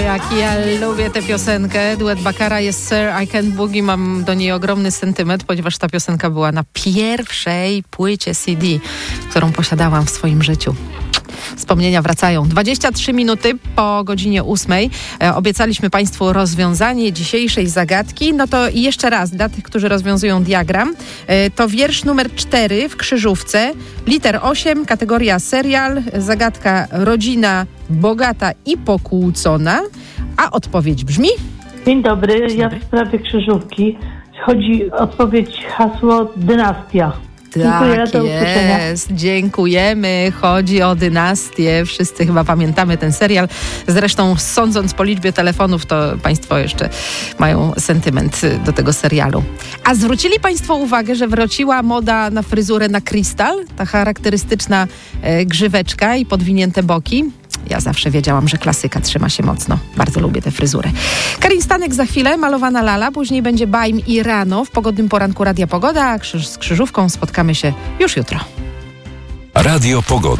jaki ja lubię tę piosenkę. Duet Bakara jest Sir I Can't Boogie. Mam do niej ogromny sentyment, ponieważ ta piosenka była na pierwszej płycie CD, którą posiadałam w swoim życiu. Wspomnienia wracają. 23 minuty po godzinie 8. Obiecaliśmy Państwu rozwiązanie dzisiejszej zagadki. No to jeszcze raz, dla tych, którzy rozwiązują diagram, to wiersz numer 4 w krzyżówce, liter 8, kategoria serial, zagadka rodzina bogata i pokłócona, a odpowiedź brzmi... Dzień dobry, ja w sprawie krzyżówki. Chodzi o odpowiedź hasło dynastia. Tak jest, dziękujemy. Chodzi o dynastię. Wszyscy chyba pamiętamy ten serial. Zresztą sądząc po liczbie telefonów, to Państwo jeszcze mają sentyment do tego serialu. A zwrócili Państwo uwagę, że wróciła moda na fryzurę na krystal? Ta charakterystyczna grzyweczka i podwinięte boki. Ja zawsze wiedziałam, że klasyka trzyma się mocno. Bardzo lubię tę fryzurę. Karin Stanek za chwilę, malowana lala. Później będzie Baim i rano. W pogodnym poranku Radia Pogoda. Z krzyżówką spotkamy się już jutro. Radio Pogoda.